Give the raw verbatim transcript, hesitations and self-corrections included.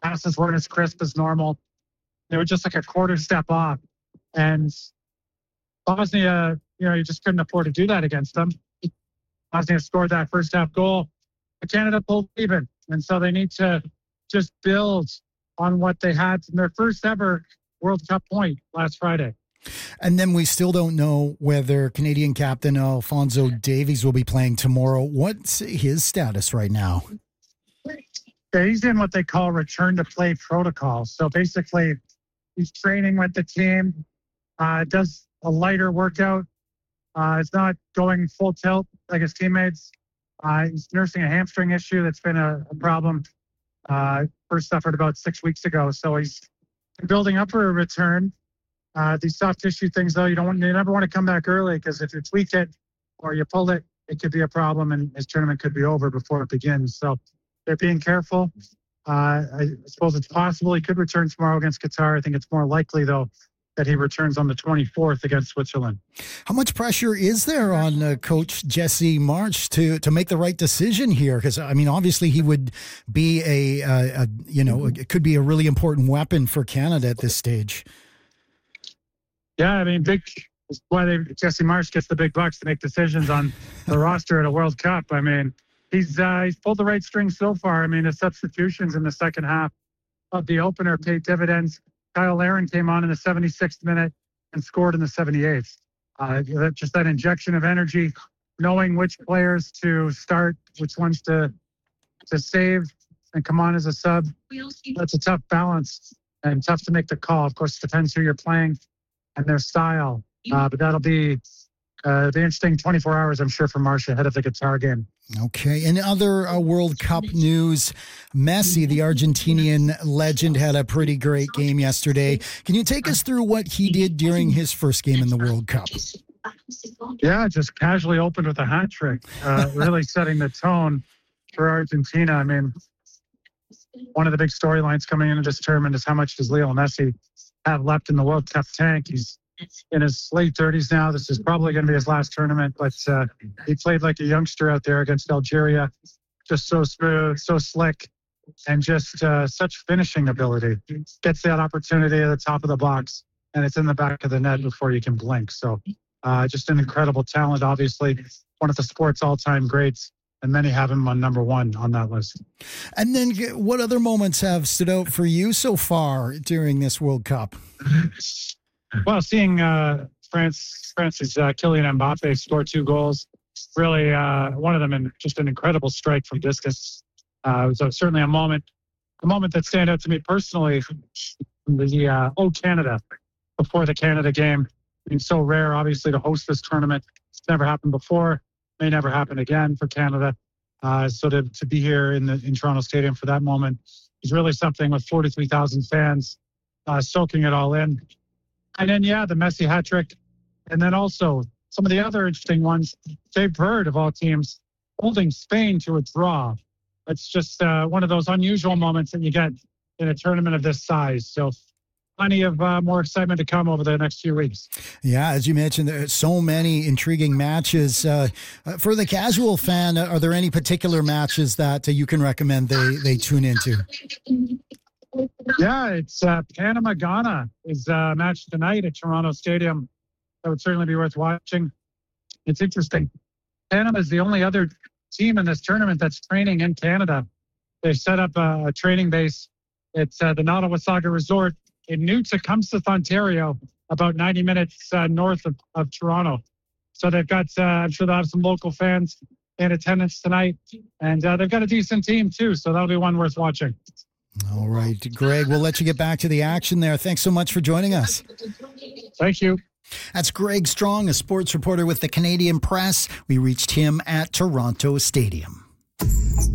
passes weren't as crisp as normal. They were just like a quarter step off. And Bosnia, you know, you just couldn't afford to do that against them. Bosnia scored that first half goal. But Canada pulled even. And so they need to just build on what they had from their first ever World Cup point last Friday. And then we still don't know whether Canadian captain Alphonso Davies will be playing tomorrow. What's his status right now? Yeah, he's in what they call return to play protocol. So basically, he's training with the team, uh, does a lighter workout. Uh, it's not going full tilt like his teammates. Uh, he's nursing a hamstring issue that's been a, a problem. Uh, first suffered about six weeks ago. So he's building up for a return. Uh, these soft tissue things, though, you don't want, you never want to come back early, because if you tweak it or you pull it, it could be a problem, and his tournament could be over before it begins. So they're being careful. Uh, I suppose it's possible he could return tomorrow against Qatar. I think it's more likely, though, that he returns on the twenty-fourth against Switzerland. How much pressure is there on uh, Coach Jesse Marsch to to make the right decision here? Because I mean, obviously, he would be a, a, a you know, it could be a really important weapon for Canada at this stage. Yeah, I mean, big. That's why they, Jesse Marsch gets the big bucks to make decisions on the roster at a World Cup. I mean, he's uh, he's pulled the right string so far. I mean, his substitutions in the second half of the opener paid dividends. Kyle Larin came on in the seventy-sixth minute and scored in the seventy-eighth. Uh, just that injection of energy, knowing which players to start, which ones to to save and come on as a sub. That's a tough balance and tough to make the call. Of course, it depends who you're playing and their style. Uh, but that'll be uh, the interesting twenty-four hours, I'm sure, for Marsch ahead of the Qatar game. Okay. In other uh, World Cup news, Messi, the Argentinian legend, had a pretty great game yesterday. Can you take us through what he did during his first game in the World Cup? Yeah, just casually opened with a hat trick, uh, really setting the tone for Argentina. I mean, one of the big storylines coming into this tournament is how much does Lionel Messi have left in the World Cup tank. He's in his late thirties now. This is probably going to be his last tournament, but uh, he played like a youngster out there against Algeria. Just so smooth, so slick, and just uh, such finishing ability. Gets that opportunity at the top of the box, and it's in the back of the net before you can blink. So uh, just an incredible talent, obviously. One of the sport's all-time greats, and many have him on number one on that list. And then what other moments have stood out for you so far during this World Cup? Well, seeing uh, France, France's uh, Kylian Mbappe score two goals, really uh, one of them in just an incredible strike from distance. Uh, it was uh, certainly a moment, a moment that stand out to me personally. The uh, Oh Canada, before the Canada game, being so rare, obviously, to host this tournament. It's never happened before, may never happen again for Canada. Uh, so to, to be here in the in Toronto Stadium for that moment is really something, with forty-three thousand fans uh, soaking it all in. And then, yeah, the Messi hat trick. And then also some of the other interesting ones, Dave Bird, of all teams, holding Spain to a draw. It's just uh, one of those unusual moments that you get in a tournament of this size. So plenty of uh, more excitement to come over the next few weeks. Yeah, as you mentioned, there are so many intriguing matches. Uh, for the casual fan, are there any particular matches that uh, you can recommend they, they tune into? Yeah, it's uh, Panama-Ghana is a match tonight at Toronto Stadium. That would certainly be worth watching. It's interesting. Panama is the only other team in this tournament that's training in Canada. They've set up a, a training base. It's uh, the Nottawasaga Resort in New Tecumseth, Ontario, about ninety minutes uh, north of, of Toronto. So they've got, uh, I'm sure they'll have some local fans in attendance tonight. And uh, they've got a decent team, too. So that'll be one worth watching. All right, Greg, we'll let you get back to the action there. Thanks so much for joining us. Thank you. That's Greg Strong, a sports reporter with the Canadian Press. We reached him at Toronto Stadium.